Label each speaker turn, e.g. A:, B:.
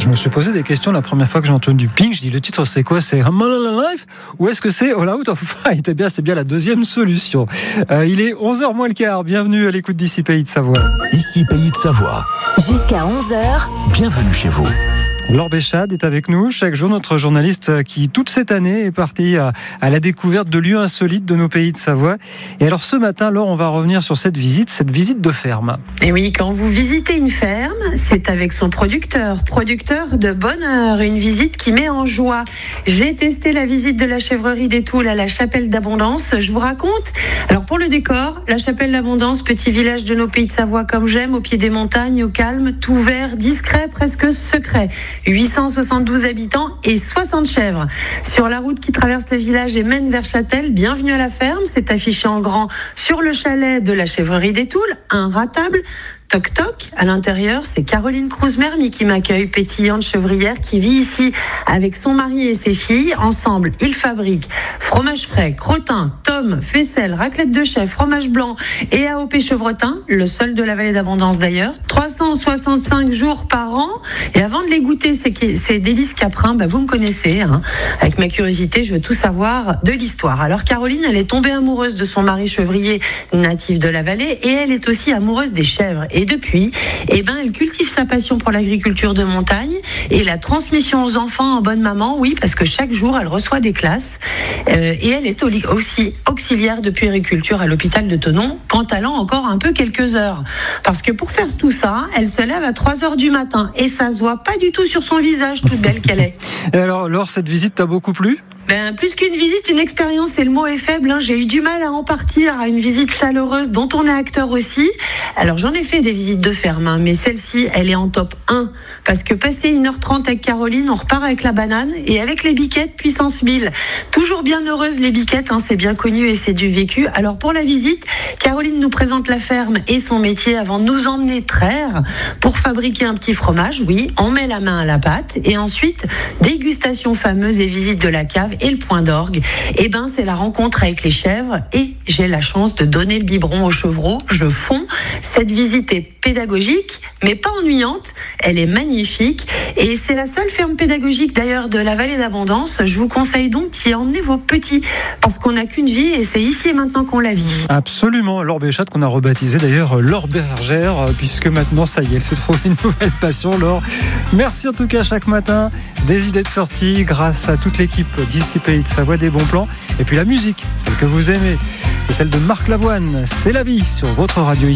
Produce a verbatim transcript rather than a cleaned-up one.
A: Je me suis posé des questions la première fois que j'ai entendu Pink. Je dis, le titre c'est quoi? C'est I'm All Alive ou est-ce que c'est All Out of Fight? Eh bien, c'est bien la deuxième solution. Euh, il est onze heures moins le quart. Bienvenue à l'écoute d'Ici Pays de Savoie.
B: Ici Pays de Savoie.
C: Jusqu'à onze heures.
B: Bienvenue chez vous.
A: Laure Béchade est avec nous. Chaque jour, notre journaliste qui, toute cette année, est parti à, à la découverte de lieux insolites de nos pays de Savoie. Et alors, ce matin, Laure, on va revenir sur cette visite, cette visite de ferme.
D: Et oui, quand vous visitez une ferme, c'est avec son producteur. Producteur de bonheur. Une visite qui met en joie. J'ai testé la visite de la chèvrerie des Toules à la Chapelle d'Abondance. Je vous raconte. Alors, pour le décor, la Chapelle d'Abondance, petit village de nos pays de Savoie comme j'aime, au pied des montagnes, au calme, tout vert, discret, presque secret. huit cent soixante-douze habitants et soixante chèvres. Sur la route qui traverse le village et mène vers Châtel, bienvenue à la ferme, c'est affiché en grand sur le chalet de la chèvrerie des Toules, un ratable. Toc toc, à l'intérieur, c'est Caroline Cruz-Mermy qui m'accueille, pétillante chevrière qui vit ici avec son mari et ses filles. Ensemble, ils fabriquent fromage frais, crottin, tome, faisselle, raclette de chèvre, fromage blanc et A O P chevretin, le seul de la vallée d'Abondance d'ailleurs. trois cent soixante-cinq jours par an. Et avant de les goûter, ces, ces délices caprins, bah vous me connaissez, hein. Avec ma curiosité, je veux tout savoir de l'histoire. Alors Caroline, elle est tombée amoureuse de son mari chevrier natif de la vallée et elle est aussi amoureuse des chèvres. Et depuis, eh ben, elle cultive sa passion pour l'agriculture de montagne et la transmission aux enfants en bonne maman, oui, parce que chaque jour, elle reçoit des classes euh, et elle est aussi auxiliaire de puériculture à l'hôpital de Thonon, qu'en allant encore un peu quelques heures. Parce que pour faire tout ça, elle se lève à trois heures du matin et ça se voit pas du tout sur son visage, toute belle qu'elle est.
A: Et alors, Laure, cette visite t'a beaucoup plu ?
D: Ben, plus qu'une visite, une expérience, et le mot est faible, hein. J'ai eu du mal à en partir à une visite chaleureuse dont on est acteur aussi. Alors j'en ai fait des visites de ferme, hein, mais celle-ci, elle est en top un. Parce que passer une heure trente avec Caroline, on repart avec la banane et avec les biquettes puissance mille. Toujours bien heureuses les biquettes, hein, c'est bien connu et c'est du vécu. Alors pour la visite, Caroline nous présente la ferme et son métier avant de nous emmener traire pour fabriquer un petit fromage. Oui, on met la main à la pâte et ensuite dégustation fameuse et visite de la cave. Et le point d'orgue, eh ben, c'est la rencontre avec les chèvres et j'ai la chance de donner le biberon aux chevreaux. Je fonds. Cette visite est pédagogique, mais pas ennuyante. Elle est magnifique et c'est la seule ferme pédagogique d'ailleurs de la vallée d'Abondance. Je vous conseille donc d'y emmener vos petits parce qu'on n'a qu'une vie et c'est ici et maintenant qu'on la vit.
A: Absolument. Laure Béchade qu'on a rebaptisé d'ailleurs Laure Bergère puisque maintenant ça y est, elle s'est trouvée une nouvelle passion. Laure, merci en tout cas chaque matin des idées de sortie grâce à toute l'équipe d'Ici Pays de Savoie, des bons plans et puis la musique, celle que vous aimez, c'est celle de Marc Lavoine. C'est la vie sur votre radio.